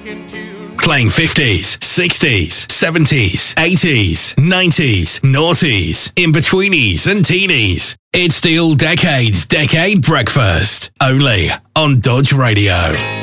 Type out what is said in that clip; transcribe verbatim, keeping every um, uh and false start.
Playing fifties, sixties, seventies, eighties, nineties, noughties, in-betweenies and teenies. It's the All Decades Decade Breakfast, only on Dodge Radio.